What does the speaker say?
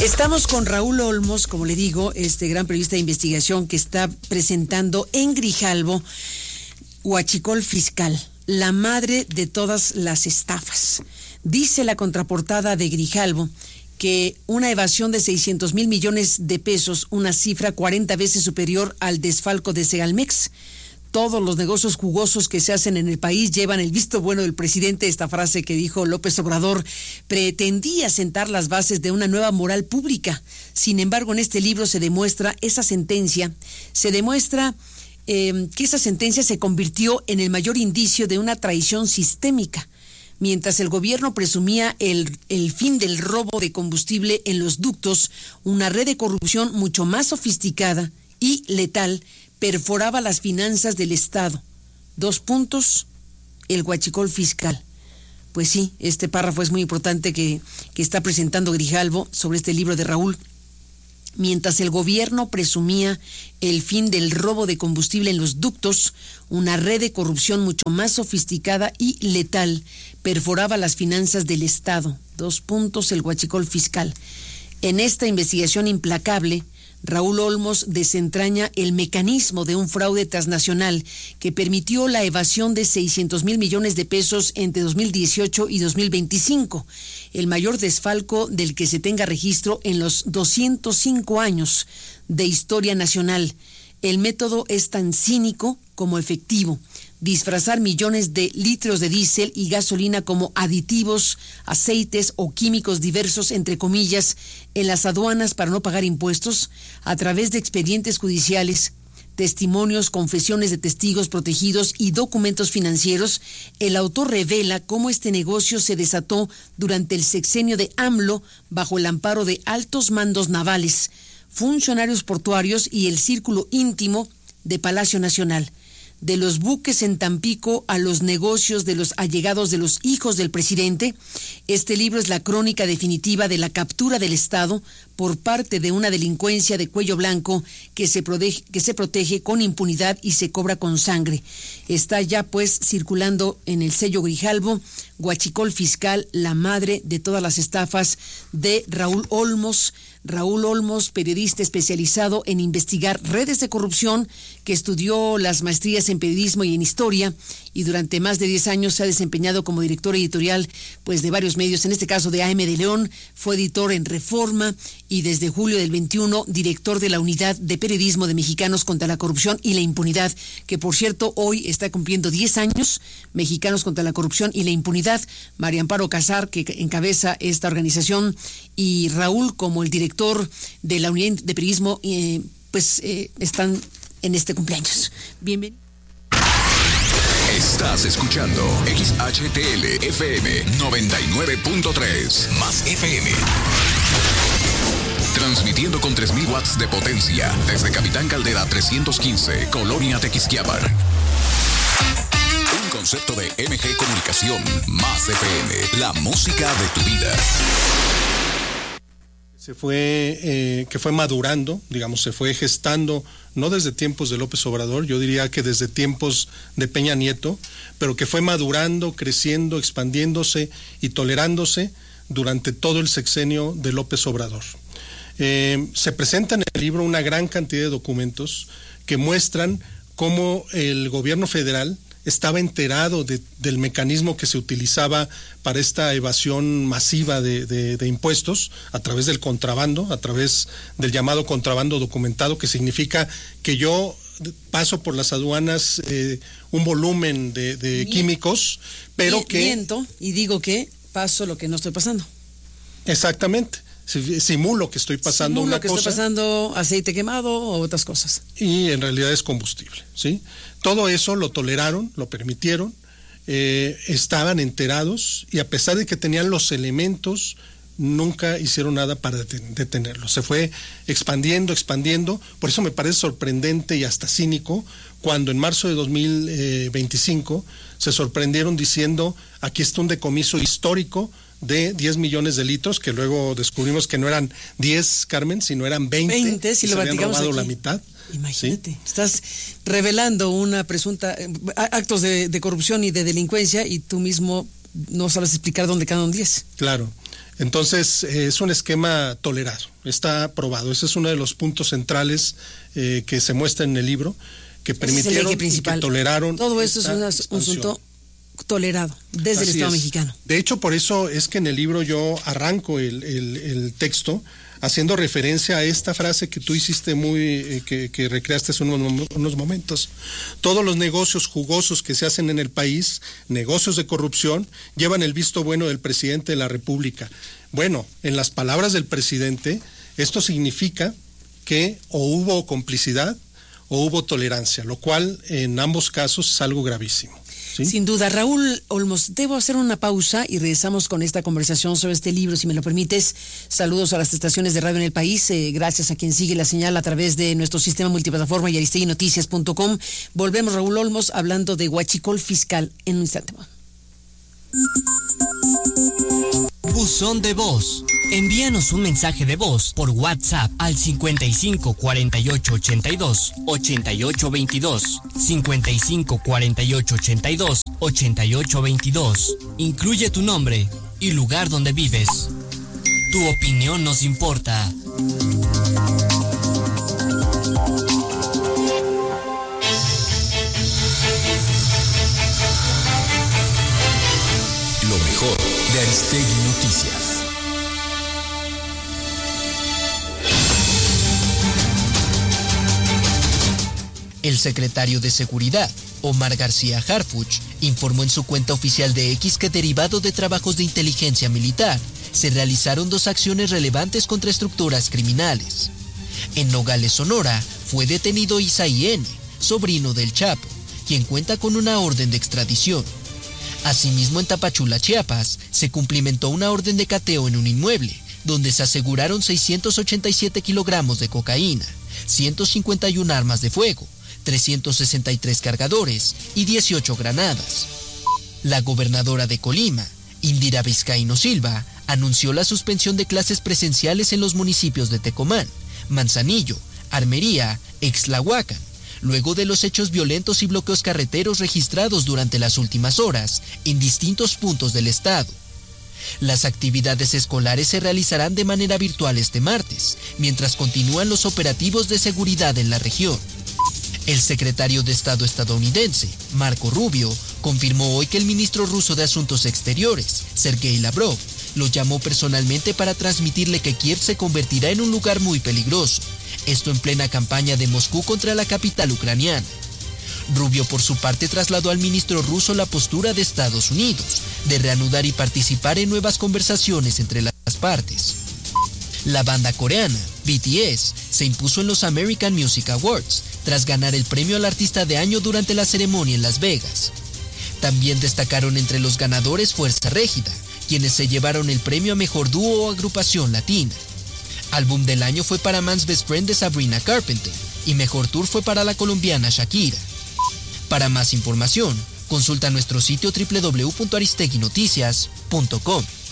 Estamos con Raúl Olmos, como le digo, este gran periodista de investigación que está presentando en Grijalbo Huachicol Fiscal, la madre de todas las estafas. Dice la contraportada de Grijalbo que una evasión de 600,000 millones de pesos, una cifra 40 veces superior al desfalco de Segalmex. Todos los negocios jugosos que se hacen en el país llevan el visto bueno del presidente. Esta frase que dijo López Obrador pretendía sentar las bases de una nueva moral pública. Sin embargo, en este libro se demuestra que esa sentencia se convirtió en el mayor indicio de una traición sistémica. Mientras el gobierno presumía el fin del robo de combustible en los ductos, una red de corrupción mucho más sofisticada y letal perforaba las finanzas del Estado. El huachicol fiscal. Pues sí, este párrafo es muy importante que está presentando Grijalbo sobre este libro de Raúl. Mientras el gobierno presumía el fin del robo de combustible en los ductos, una red de corrupción mucho más sofisticada y letal perforaba las finanzas del Estado. El huachicol fiscal. En esta investigación implacable, Raúl Olmos desentraña el mecanismo de un fraude transnacional que permitió la evasión de 600,000 millones de pesos entre 2018 y 2025, el mayor desfalco del que se tenga registro en los 205 años de historia nacional. El método es tan cínico como efectivo: disfrazar millones de litros de diésel y gasolina como aditivos, aceites o químicos diversos, entre comillas, en las aduanas para no pagar impuestos, a través de expedientes judiciales, testimonios, confesiones de testigos protegidos y documentos financieros. El autor revela cómo este negocio se desató durante el sexenio de AMLO bajo el amparo de altos mandos navales, funcionarios portuarios y el círculo íntimo de Palacio Nacional. De los buques en Tampico a los negocios de los allegados de los hijos del presidente, este libro es la crónica definitiva de la captura del Estado por parte de una delincuencia de cuello blanco que se protege con impunidad y se cobra con sangre. Está ya pues circulando en el sello Grijalbo, Huachicol Fiscal, la madre de todas las estafas, de Raúl Olmos. Raúl Olmos, periodista especializado en investigar redes de corrupción, que estudió las maestrías en periodismo y en historia, y durante más de 10 años se ha desempeñado como director editorial pues de varios medios, en este caso de AM de León, fue editor en Reforma y desde julio del 21 director de la Unidad de Periodismo de Mexicanos contra la Corrupción y la Impunidad, que por cierto hoy está cumpliendo 10 años, Mexicanos contra la Corrupción y la Impunidad. María Amparo Casar, que encabeza esta organización, y Raúl como el director de la Unidad de Periodismo, están en este cumpleaños. Bienvenido. Estás escuchando XHTL FM 99.3 más FM. Transmitiendo con 3,000 watts de potencia desde Capitán Caldera 315, Colonia Tequisquiapan. Un concepto de MG Comunicación más FM, la música de tu vida. Que fue madurando, digamos, se fue gestando, no desde tiempos de López Obrador, yo diría que desde tiempos de Peña Nieto, pero que fue madurando, creciendo, expandiéndose y tolerándose durante todo el sexenio de López Obrador. Se presenta en el libro una gran cantidad de documentos que muestran cómo el gobierno federal estaba enterado del mecanismo que se utilizaba para esta evasión masiva de impuestos a través del contrabando, a través del llamado contrabando documentado, que significa que yo paso por las aduanas un volumen de químicos, pero que... Miento y digo que paso lo que no estoy pasando. Exactamente. Simulo que estoy pasando una cosa. Estoy pasando aceite quemado o otras cosas. Y en realidad es combustible, ¿sí? Todo eso lo toleraron, lo permitieron, estaban enterados y a pesar de que tenían los elementos, nunca hicieron nada para detenerlo. Se fue expandiendo. Por eso me parece sorprendente y hasta cínico cuando en marzo de 2025 se sorprendieron diciendo: aquí está un decomiso histórico de 10 millones de litros, que luego descubrimos que no eran 10, Carmen, sino eran 20 si y lo se habían robado aquí la mitad. Imagínate, ¿sí? Estás revelando una presunta actos de corrupción y de delincuencia y tú mismo no sabes explicar dónde quedaron 10. Claro. Entonces, es un esquema tolerado, está aprobado. Ese es uno de los puntos centrales que se muestra en el libro, que permitieron y que toleraron. Todo esto es un asunto tolerado desde el Estado mexicano. De hecho, por eso es que en el libro yo arranco el texto haciendo referencia a esta frase que tú hiciste que recreaste hace unos momentos. Todos los negocios jugosos que se hacen en el país, negocios de corrupción, llevan el visto bueno del presidente de la República. Bueno, en las palabras del presidente, esto significa que o hubo complicidad o hubo tolerancia, lo cual en ambos casos es algo gravísimo. ¿Sí? Sin duda. Raúl Olmos, debo hacer una pausa y regresamos con esta conversación sobre este libro, si me lo permites. Saludos a las estaciones de radio en el país, gracias a quien sigue la señal a través de nuestro sistema multiplataforma y aristeguinoticias.com. Volvemos, Raúl Olmos, hablando de huachicol fiscal en un instante. Buzón de voz. Envíanos un mensaje de voz por WhatsApp al 55 48 82 88 22. 55 48 82 88 22. Incluye tu nombre y lugar donde vives. Tu opinión nos importa. Lo mejor de Aristegui Noticias. El secretario de Seguridad, Omar García Harfuch, informó en su cuenta oficial de X que derivado de trabajos de inteligencia militar, se realizaron 2 acciones relevantes contra estructuras criminales. En Nogales, Sonora, fue detenido Isaí N., sobrino del Chapo, quien cuenta con una orden de extradición. Asimismo, en Tapachula, Chiapas, se cumplimentó una orden de cateo en un inmueble, donde se aseguraron 687 kilogramos de cocaína, 151 armas de fuego, 363 cargadores y 18 granadas. La gobernadora de Colima, Indira Vizcaíno Silva, anunció la suspensión de clases presenciales en los municipios de Tecomán, Manzanillo, Armería, Ixtlahuacán, luego de los hechos violentos y bloqueos carreteros registrados durante las últimas horas en distintos puntos del estado. Las actividades escolares se realizarán de manera virtual este martes, mientras continúan los operativos de seguridad en la región. El secretario de Estado estadounidense, Marco Rubio, confirmó hoy que el ministro ruso de Asuntos Exteriores, Sergei Lavrov, lo llamó personalmente para transmitirle que Kiev se convertirá en un lugar muy peligroso, esto en plena campaña de Moscú contra la capital ucraniana. Rubio, por su parte, trasladó al ministro ruso la postura de Estados Unidos, de reanudar y participar en nuevas conversaciones entre las partes. La banda coreana, BTS, se impuso en los American Music Awards, tras ganar el premio al artista de año durante la ceremonia en Las Vegas. También destacaron entre los ganadores Fuerza Régida, quienes se llevaron el premio a Mejor Dúo o Agrupación Latina. Álbum del año fue para Man's Best Friend de Sabrina Carpenter, y Mejor Tour fue para la colombiana Shakira. Para más información, consulta nuestro sitio www.aristeguinoticias.com.